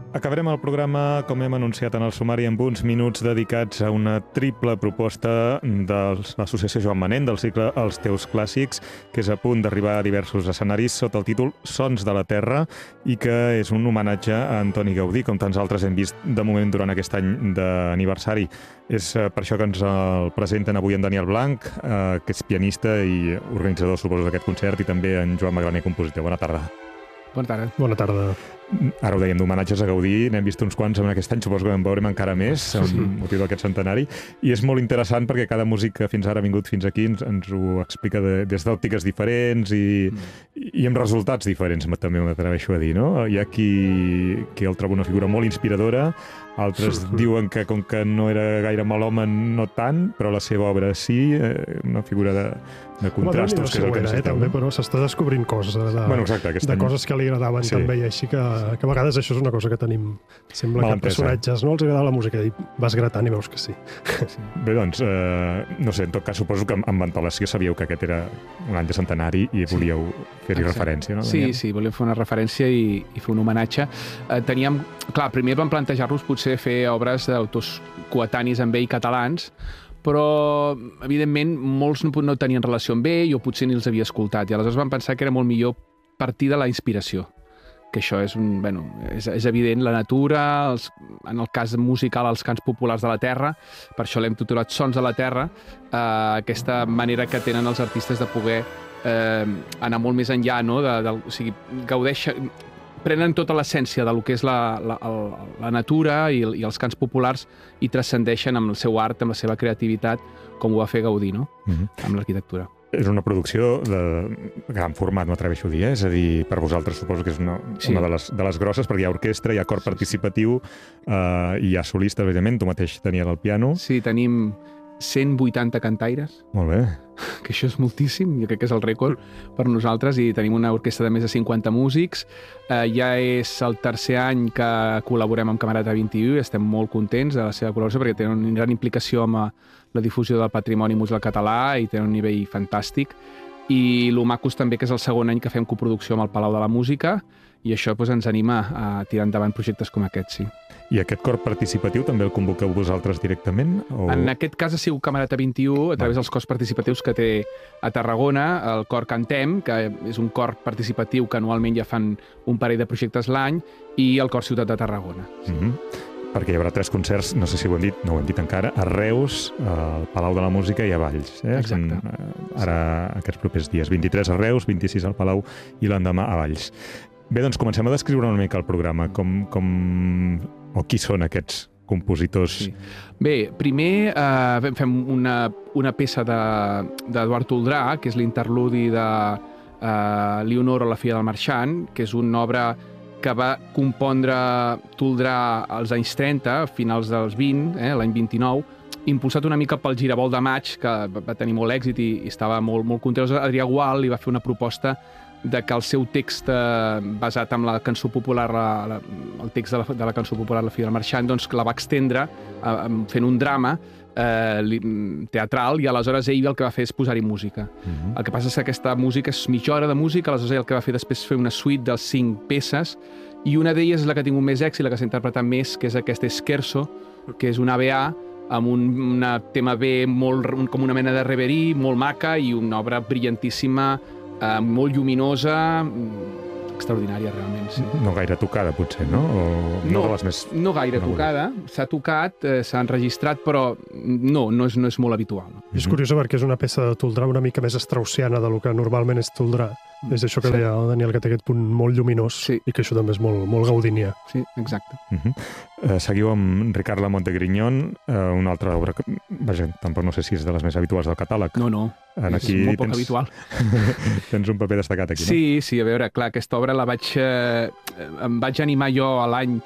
Acabarem el programa, com hem anunciat en el sumari, amb uns minuts dedicats a una triple proposta de l'associació Joan Manent, del cicle Els Teus Clàssics, que és a punt d'arribar a diversos escenaris sota el títol Sons de la Terra i que és un homenatge a Antoni Gaudí, com tants altres hem vist de moment durant aquest any d'aniversari. És per això que ens el presenten avui en Daniel Blanc, que és pianista i organitzador, suposo, d'aquest concert, i també en Joan Magraner, compositor. Bona tarda. Bona tarda. Bona tarda. Ara ho dèiem, d'homenatges a Gaudí, n'hem vist uns quants en aquest any, suposo que en veurem encara més, amb motiu d'aquest centenari, i és molt interessant perquè cada músic que fins ara ha vingut fins aquí ens ho explica des d'òptiques diferents i amb resultats diferents, també m'atreveixo a dir, no? Hi ha qui el troba una figura molt inspiradora, altres diuen que com que no era gaire mal home, no tant, però la seva obra sí, una figura de contrastos, que és el que necessiteu. També, però s'està descobrint coses de coses que li agradaven també, i així que a vegades això és una cosa que tenim. Sembla que personatges no els agrada la música i vas gratant i veus que sí. Bé, doncs, no sé, en tot cas suposo que amb Antolació sabíeu que aquest era un any de centenari i volíeu fer-hi referència, no? Sí, volíem fer una referència i fer un homenatge. Teníem, clar, primer vam plantejar-nos potser fer obres d'autors coetanis amb ell catalans, però, evidentment, molts no tenien relació amb ell o potser ni els havia escoltat, i aleshores vam pensar que era molt millor partir de la inspiració, que això és evident, la natura, en el cas musical, els cants populars de la terra, per això l'hem titulat Sons de la Terra, aquesta manera que tenen els artistes de poder anar molt més enllà, no? O sigui, prenen tota l'essència del que és la natura i els cants populars i transcendeixen amb el seu art, amb la seva creativitat, com ho va fer Gaudí, no? Amb l'arquitectura. És una producció de gran format, m'atreveixo a dir, és a dir, per vosaltres suposo que és una de les grosses, perquè hi ha orquestra, hi ha cor participatiu, hi ha solistes, evidentment, tu mateix tenies el piano. Sí, tenim 180 cantaires. Molt bé. Que això és moltíssim, jo crec que és el rècord per nosaltres, i tenim una orquestra de més de 50 músics. Ja és el tercer any que col·laborem amb Camerata 21 i estem molt contents de la seva col·laboració perquè tenen una gran implicació amb la difusió del patrimoni musical català i tenen un nivell fantàstic. I el maco també que és el segon any que fem coproducció amb el Palau de la Música i això ens anima a tirar endavant projectes com aquest, sí. I aquest cor participatiu també el convoqueu vosaltres directament? En aquest cas ha sigut Camerata 21 a través dels cors participatius que té a Tarragona, el cor Cantem, que és un cor participatiu que anualment ja fan un parell de projectes l'any, i el cor Ciutat de Tarragona. Perquè hi haurà 3 concerts, no sé si ho hem dit, no ho hem dit encara, a Reus, al Palau de la Música i a Valls. Exacte. Ara, aquests propers dies, 23 a Reus, 26 al Palau i l'endemà a Valls. Bé, doncs comencem a descriure una mica el programa, o qui són aquests compositors. Sí. Bé, primer fem una peça d'Eduard Toldrà, que és l'interludi de Leonor o la filla del marxant, que és una obra que va compondre Toldrà als anys 30, finals dels 20, l'any 29, impulsat una mica pel Giravolt de Maig, que va tenir molt èxit i estava molt content. Adrià Gual li va fer una proposta de que el seu text basat en la cançó popular, el text de la cançó popular La filla del marxant, doncs la va extendre fent un drama teatral, i aleshores ell el que va fer és posar-hi música. El que passa és que aquesta música és mitja hora de música, aleshores ell el que va fer després fer una suite de 5 peces, i una d'elles és la que ha tingut més èxit, la que s'ha interpretat més, que és aquesta Scherzo, que és una ABA amb un tema B com una mena de reverie, molt maca, i una obra brillantíssima, molt lluminosa, extraordinària, realment. Sí. No gaire tocada, potser, no? No gaire tocada. S'ha tocat, s'ha enregistrat, però no és molt habitual. És curiós perquè és una peça de Toldrà una mica més straussiana del que normalment és Toldrà. És això que deia el Daniel, que té aquest punt molt lluminós, i que això també és molt gaudinià. Sí, exacte. Seguiu amb Ricard Lamotte de Grignon, una altra obra que, vaja, tampoc no sé si és de les més habituals del catàleg. No, és molt poc habitual. Tens un paper destacat aquí, no? Sí, a veure, clar, aquesta obra em vaig animar jo a l'any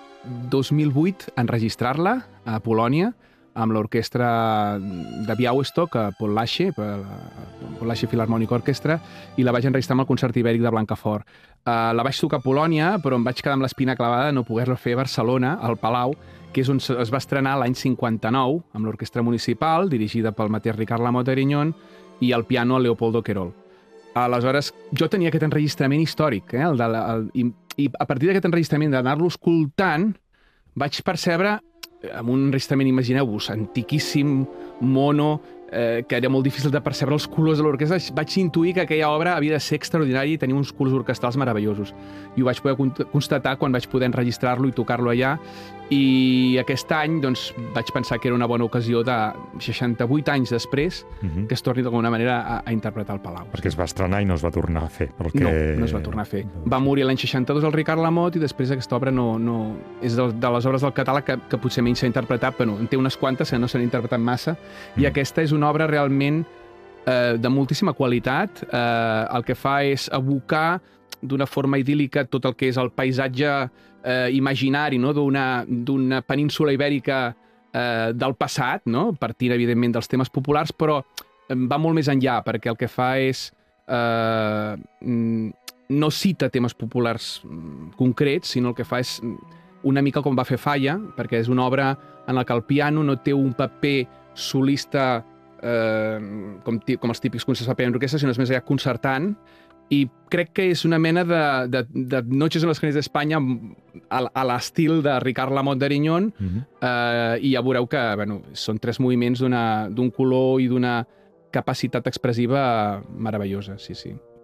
2008 a enregistrar-la a Polònia, amb l'orquestra de Białystok, Podlasie Philharmonic Orchestra, i la vaig enregistrar amb el Concert Ibèric de Blancafort. La vaig tocar a Polònia, però em vaig quedar amb l'espina clavada de no poder-la fer a Barcelona, al Palau, que és on es va estrenar l'any 59, amb l'orquestra municipal, dirigida pel mateix Ricard Lamotte de Grignon, i al piano el Leopoldo Querol. Aleshores, jo tenia aquest enregistrament històric, I a partir d'aquest enregistrament, d'anar-lo escoltant, vaig percebre, amb un enregistrament, imagineu-vos, antiquíssim, mono, que era molt difícil de percebre els colors de l'orquestra, vaig intuir que aquella obra havia de ser extraordinària i tenia uns colors orquestrals meravellosos. I ho vaig poder constatar quan vaig poder enregistrar-lo i tocar-lo allà. I aquest any doncs, vaig pensar que era una bona ocasió de 68 anys després que es torni d'alguna manera a interpretar el Palau. Perquè es va estrenar i no es va tornar a fer. No es va tornar a fer. Va morir l'any 62 el Ricard Lamotte i després aquesta obra és de les obres del catàleg que potser menys s'ha interpretat, però en té unes quantes que no s'han interpretat massa, i aquesta és una obra realment de moltíssima qualitat. El que fa és evocar d'una forma idíl·lica tot el que és el paisatge imaginari d'una península ibèrica del passat, partint, evidentment, dels temes populars, però va molt més enllà, perquè el que fa és no cita temes populars concrets, sinó el que fa és una mica com va fer Falla, perquè és una obra en la que el piano no té un paper solista com els típics concerts de piano en orquestra, sinó és més aviat concertant, i crec que és una mena de Noches en les Jardins d'Espanya a l'estil de Ricard Lamotte d'Arignon, i ja veureu que són 3 moviments d'un color i d'una capacitat expressiva meravellosa, sí.